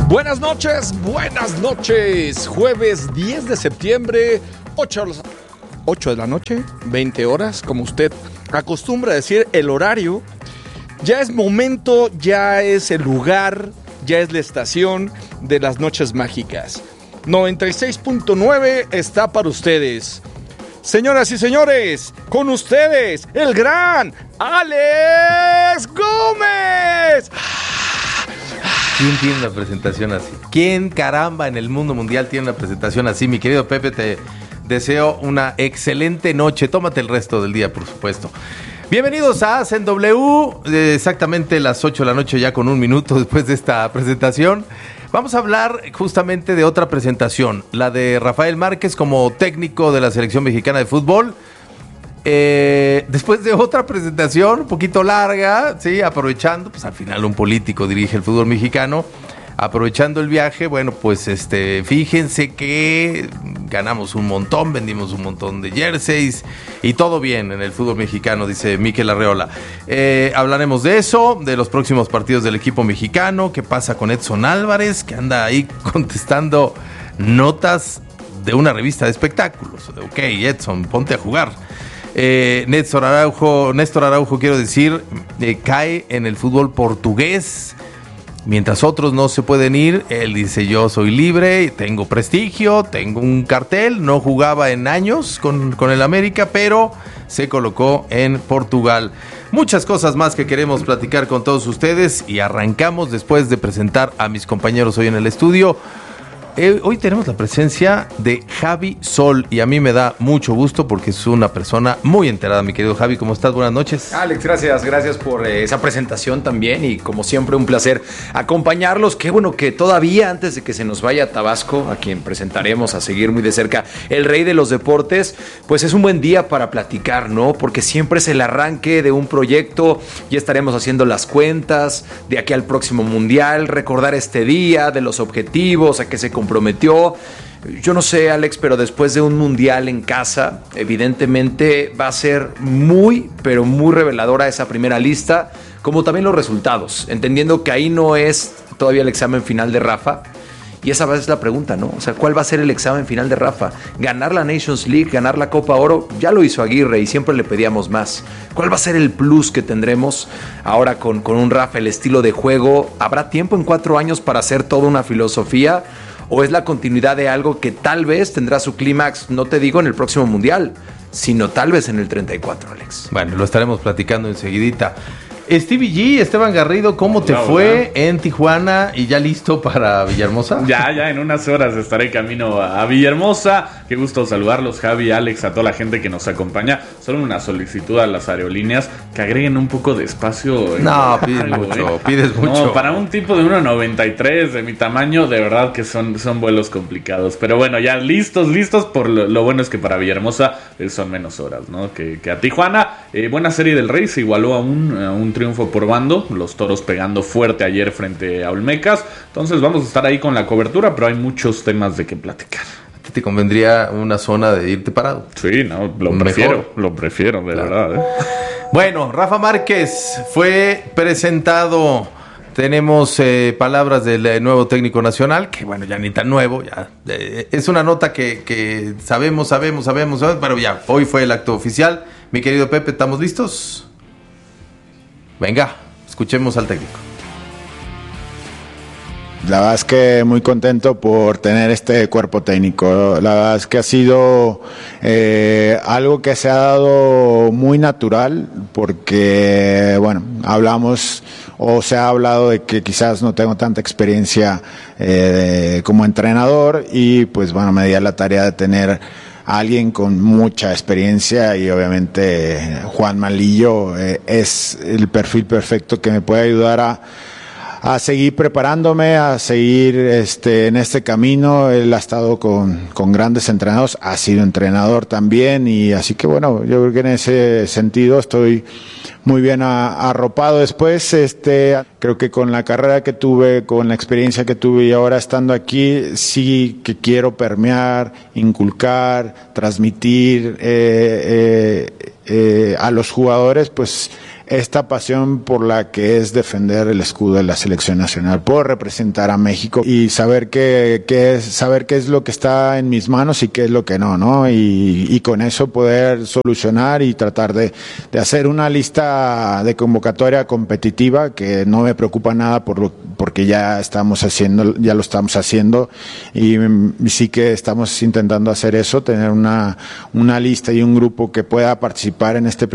Buenas noches. Jueves 10 de septiembre, 8 de la noche, 20 horas, como usted acostumbra decir el horario. Ya es momento, ya es el lugar, ya es la estación de las noches mágicas. 96.9 está para ustedes. Señoras y señores, con ustedes, el gran Alex Gómez. ¿Quién tiene una presentación así? ¿Quién caramba en el mundo mundial tiene una presentación así? Mi querido Pepe, te deseo una excelente noche. Tómate el resto del día, por supuesto. Bienvenidos a Hacen W, exactamente las 8 de la noche, ya con un minuto después de esta presentación. Vamos a hablar justamente de otra presentación, la de Rafael Márquez como técnico de la selección mexicana de fútbol. Después de otra presentación un poquito larga, sí, aprovechando, pues al final un político dirige el fútbol mexicano, aprovechando el viaje, bueno, pues fíjense que ganamos un montón, vendimos un montón de jerseys y todo bien en el fútbol mexicano, dice Mikel Arreola. Hablaremos de eso, de los próximos partidos del equipo mexicano, qué pasa con Edson Álvarez, que anda ahí contestando notas de una revista de espectáculos. Ok, Edson, ponte a jugar. Néstor Araujo, quiero decir, cae en el fútbol portugués. Mientras otros no se pueden ir, él dice: yo soy libre, tengo prestigio, tengo un cartel, no jugaba en años con el América, pero se colocó en Portugal. Muchas cosas más que queremos platicar con todos ustedes y arrancamos después de presentar a mis compañeros hoy en el estudio. Hoy tenemos la presencia de Javi Sol y a mí me da mucho gusto porque es una persona muy enterada. Mi querido Javi, ¿cómo estás? Buenas noches. Alex, gracias por esa presentación también y como siempre un placer acompañarlos. Qué bueno que todavía antes de que se nos vaya Tabasco, a quien presentaremos a seguir muy de cerca, el rey de los deportes, pues es un buen día para platicar, ¿no? Porque siempre es el arranque de un proyecto, ya estaremos haciendo las cuentas de aquí al próximo mundial, recordar este día, de los objetivos, a qué se comprometió. Yo no sé, Alex, pero después de un mundial en casa, evidentemente va a ser muy, pero muy reveladora esa primera lista, como también los resultados, entendiendo que ahí no es todavía el examen final de Rafa. Y esa es la pregunta, ¿no? O sea, ¿cuál va a ser el examen final de Rafa? ¿Ganar la Nations League, ganar la Copa Oro? Ya lo hizo Aguirre y siempre le pedíamos más. ¿Cuál va a ser el plus que tendremos ahora con un Rafa, el estilo de juego? ¿Habrá tiempo en 4 años para hacer toda una filosofía? ¿O es la continuidad de algo que tal vez tendrá su clímax, no te digo en el próximo Mundial, sino tal vez en el 34, Alex? Bueno, lo estaremos platicando enseguidita. Stevie G, Esteban Garrido, ¿cómo te fue en Tijuana y ya listo para Villahermosa? Ya en unas horas estaré camino a Villahermosa. Qué gusto saludarlos, Javi, Alex, a toda la gente que nos acompaña. Solo una solicitud a las aerolíneas que agreguen un poco de espacio. No, pides mucho. No, para un tipo de 1.93 de mi tamaño, de verdad que son vuelos complicados. Pero bueno, ya listos, por lo bueno es que para Villahermosa son menos horas, ¿no? Que a Tijuana. Buena serie del Rey, se igualó a un triunfo por bando, los Toros pegando fuerte ayer frente a Olmecas, entonces vamos a estar ahí con la cobertura, pero hay muchos temas de qué platicar. ¿A ti te convendría una zona de irte parado? Sí, no, lo prefiero, de verdad. Bueno, Rafa Márquez fue presentado. Tenemos palabras del nuevo técnico nacional, que bueno, ya ni tan nuevo, ya es una nota que sabemos, pero ya, hoy fue el acto oficial. Mi querido Pepe, ¿estamos listos? Venga, escuchemos al técnico. La verdad es que muy contento por tener este cuerpo técnico. La verdad es que ha sido algo que se ha dado muy natural porque, bueno, hablamos o se ha hablado de que quizás no tengo tanta experiencia como entrenador y pues bueno, me di la tarea de tener a alguien con mucha experiencia y obviamente Juan Malillo es el perfil perfecto que me puede ayudar a seguir preparándome, a seguir en este camino. Él ha estado con grandes entrenados, ha sido entrenador también y así que bueno, yo creo que en ese sentido estoy muy bien arropado. Después, creo que con la carrera que tuve, con la experiencia que tuve y ahora estando aquí, sí que quiero permear, inculcar, transmitir a los jugadores, pues esta pasión por la que es defender el escudo de la selección nacional, poder representar a México y saber qué es lo que está en mis manos y qué es lo que no, y con eso poder solucionar y tratar de hacer una lista de convocatoria competitiva, que no me preocupa nada porque ya lo estamos haciendo, y sí que estamos intentando hacer eso, tener una lista y un grupo que pueda participar en este